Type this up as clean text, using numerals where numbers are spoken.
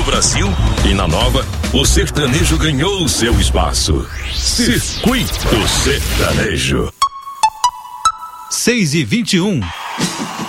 Brasil e na nova, o sertanejo ganhou seu espaço. Circuito Sertanejo. 6:21.